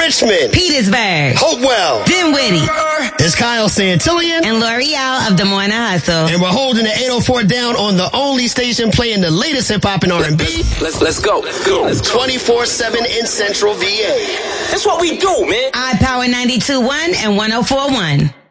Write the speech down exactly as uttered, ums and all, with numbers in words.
Richmond, Petersburg, Hopewell, Dinwiddie. It's Kyle Santillion and L'Oreal of Des Moines Hustle. And we're holding the eight oh four down on the only station playing the latest hip-hop and R and B. Let's, let's go. Let's go. Let's go. twenty-four seven in Central V A. That's what we do, man. iPower ninety-two point one and one oh four point one.